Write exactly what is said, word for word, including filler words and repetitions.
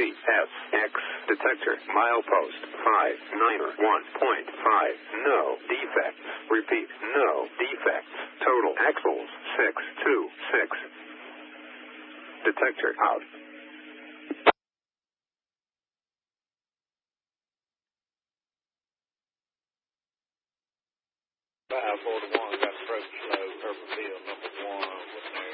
F X detector milepost five niner one point five. No defects. Repeat, no defects. Total axles six two six. Detector out. five forty-one got approach low, Purple Field number one with an